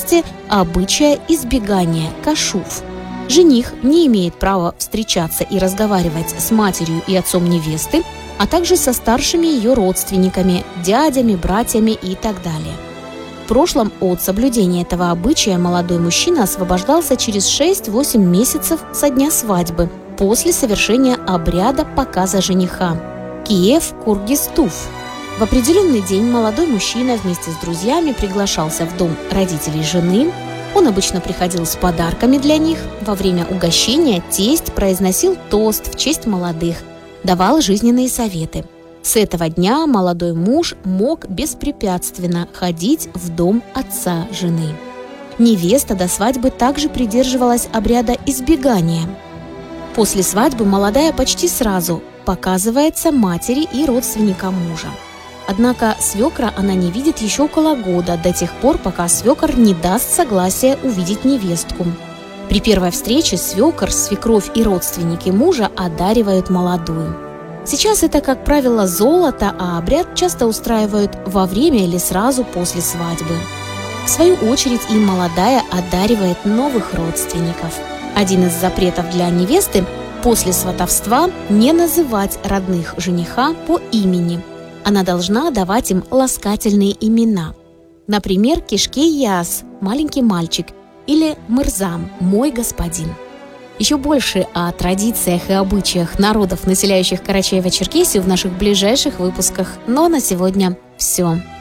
невесте обычая избегания кашув. Жених не имеет права встречаться и разговаривать с матерью и отцом невесты, а также со старшими ее родственниками, дядями, братьями и так далее. В прошлом от соблюдения этого обычая молодой мужчина освобождался через 6-8 месяцев со дня свадьбы, после совершения обряда показа жениха – Киев Кургистуф. В определенный день молодой мужчина вместе с друзьями приглашался в дом родителей жены. Он обычно приходил с подарками для них. Во время угощения тесть произносил тост в честь молодых, давал жизненные советы. С этого дня молодой муж мог беспрепятственно ходить в дом отца жены. Невеста до свадьбы также придерживалась обряда избегания. После свадьбы молодая почти сразу показывается матери и родственникам мужа. Однако свекра она не видит еще около года, до тех пор, пока свекор не даст согласия увидеть невестку. При первой встрече свекор, свекровь и родственники мужа одаривают молодую. Сейчас это, как правило, золото, а обряд часто устраивают во время или сразу после свадьбы. В свою очередь и молодая одаривает новых родственников. Один из запретов для невесты после сватовства – не называть родных жениха по имени. Она должна давать им ласкательные имена. Например, Кишке-Яс – маленький мальчик, или Мырзам – мой господин. Еще больше о традициях и обычаях народов, населяющих Карачаево-Черкесию, в наших ближайших выпусках. Но на сегодня все.